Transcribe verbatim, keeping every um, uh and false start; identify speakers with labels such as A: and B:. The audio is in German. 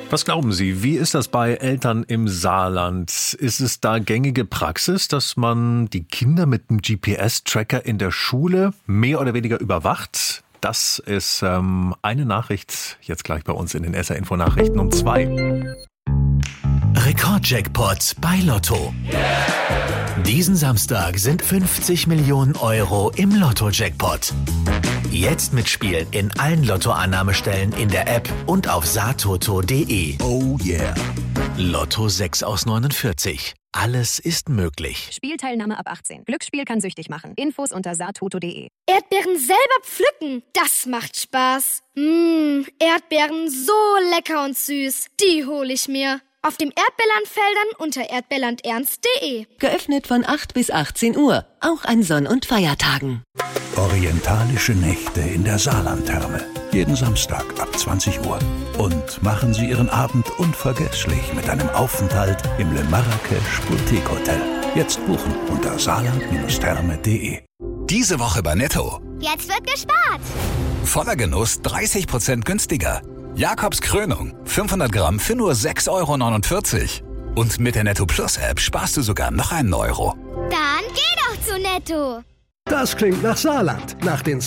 A: Was glauben Sie, wie ist das bei Eltern im Saarland? Ist es da gängige Praxis, dass man die Kinder mit einem G P S-Tracker in der Schule mehr oder weniger überwacht? Das ist ähm, eine Nachricht jetzt gleich bei uns in den S R-Info-Nachrichten um zwei.
B: Rekordjackpot bei Lotto. Diesen Samstag sind fünfzig Millionen Euro im Lotto-Jackpot. Jetzt mitspielen in allen Lottoannahmestellen in der App und auf saartoto punkt de.
C: Oh yeah.
B: Lotto sechs aus neunundvierzig. Alles ist möglich.
D: Spielteilnahme ab achtzehn. Glücksspiel kann süchtig machen. Infos unter saartoto punkt de.
E: Erdbeeren selber pflücken, das macht Spaß. Mmh, Erdbeeren so lecker und süß. Die hole ich mir. Auf dem Erdbeerlandfeldern unter erdbeerlandernst punkt de.
F: Geöffnet von acht bis achtzehn Uhr, auch an Sonn- und Feiertagen.
C: Orientalische Nächte in der Saarlandtherme. Jeden Samstag ab zwanzig Uhr. Und machen Sie Ihren Abend unvergesslich mit einem Aufenthalt im Le Marrakesch Boutique Hotel. Jetzt buchen unter saarland therme punkt de.
G: Diese Woche bei Netto.
H: Jetzt wird gespart.
G: Voller Genuss dreißig Prozent günstiger. Jakobs Krönung, fünfhundert Gramm für nur sechs Euro neunundvierzig. Und mit der Netto Plus App sparst du sogar noch einen Euro.
H: Dann geh doch zu Netto.
I: Das klingt nach Saarland, nach den